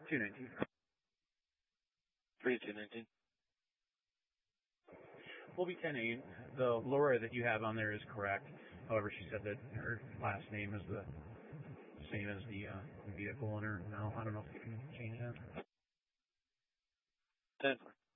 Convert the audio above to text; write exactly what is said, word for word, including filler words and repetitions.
two nineteen. three two nineteen. Will be ten eight. The Laura that you have on there is correct. However, she said that her last name is the same as the uh, vehicle owner. No, I don't know if you can change that. ten four.